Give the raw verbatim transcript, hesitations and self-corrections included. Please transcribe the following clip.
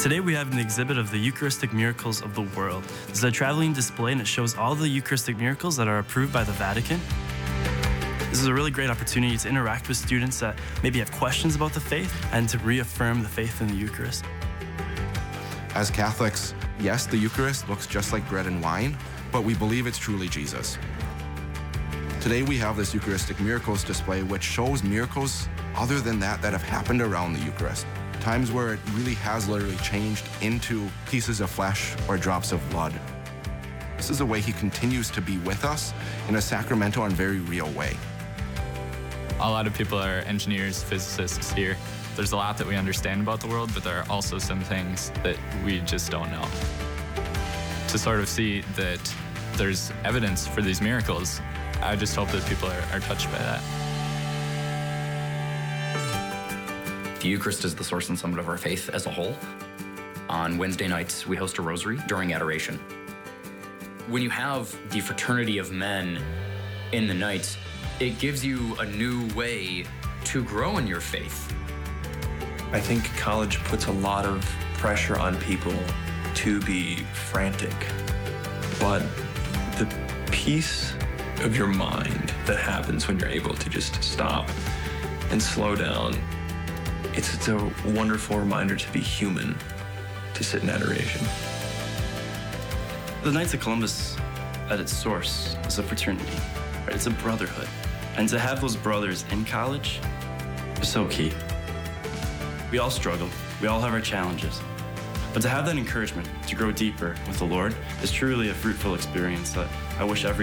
Today we have an exhibit of the Eucharistic miracles of the world. This is a traveling display and it shows all the Eucharistic miracles that are approved by the Vatican. This is a really great opportunity to interact with students that maybe have questions about the faith and to reaffirm the faith in the Eucharist. As Catholics, yes, the Eucharist looks just like bread and wine, but we believe it's truly Jesus. Today we have this Eucharistic miracles display which shows miracles other than that that have happened around the Eucharist. Times where it really has literally changed into pieces of flesh or drops of blood. This is a way he continues to be with us in a sacramental and very real way. A lot of people are engineers, physicists here. There's a lot that we understand about the world, but there are also some things that we just don't know. To sort of see that there's evidence for these miracles, I just hope that people are, are touched by that. The Eucharist is the source and summit of our faith as a whole. On Wednesday nights, we host a rosary during adoration. When you have the fraternity of men in the nights, it gives you a new way to grow in your faith. I think college puts a lot of pressure on people to be frantic, but the peace of your mind that happens when you're able to just stop and slow down, it's, it's a wonderful reminder to be human, to sit in adoration. The Knights of Columbus, at its source, is a fraternity. Right? It's a brotherhood. And to have those brothers in college is so key. We all struggle. We all have our challenges. But to have that encouragement to grow deeper with the Lord is truly a fruitful experience that I wish every